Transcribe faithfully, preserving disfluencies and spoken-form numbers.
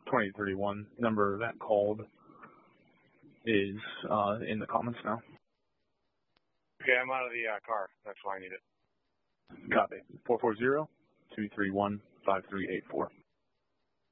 twenty thirty-one. Number that called is uh, in the comments now. Okay, I'm out of the uh, car. That's why I need it. Copy. four four zero, two three one, five three eight four.